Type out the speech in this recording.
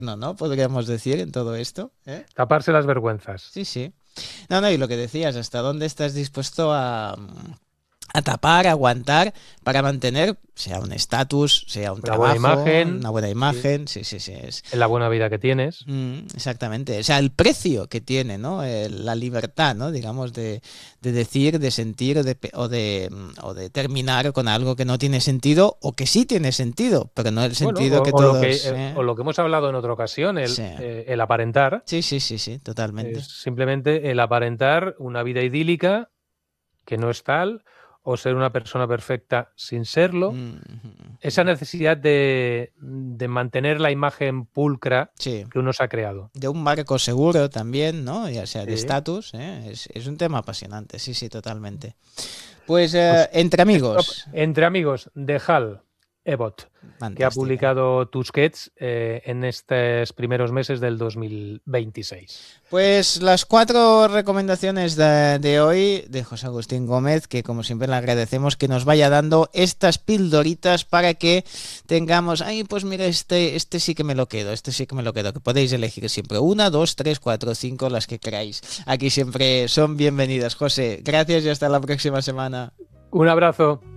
¿no? Podríamos decir en todo esto, ¿eh? Taparse las vergüenzas. Sí, sí. No, y lo que decías, ¿hasta dónde estás dispuesto a tapar, a aguantar para mantener, sea un estatus, sea un Una buena trabajo, imagen, una buena sí, imagen? Sí, sí, sí. en la buena vida que tienes. Exactamente. O sea, el precio que tiene, ¿no? La libertad, ¿no? Digamos, de decir, de sentir o de terminar con algo que no tiene sentido o que sí tiene sentido, pero no el Bueno, sentido que o lo que, todos... o lo que hemos hablado en otra ocasión, Sí. el aparentar, Sí, sí, sí, sí, es totalmente. simplemente el aparentar una vida idílica que no es tal, o ser una persona perfecta sin serlo. Esa necesidad de mantener la imagen pulcra Sí. que uno se ha creado. De un marco seguro también, ¿no? Ya sea de Sí. estatus, ¿eh? Es un tema apasionante, sí, sí, totalmente. Pues Pues entre esto, amigos, entre amigos de Hal Ebot, que ha fantástica. publicado Tusquets en estos primeros meses del 2026. Pues las cuatro recomendaciones de hoy de José Agustín Gómez, que como siempre le agradecemos que nos vaya dando estas pildoritas para que tengamos, ay, pues mira, este sí que me lo quedo, este sí que me lo quedo, que podéis elegir siempre una, dos, tres, cuatro, cinco, las que queráis. Aquí siempre son bienvenidas, José. Gracias y hasta la próxima semana. Un abrazo.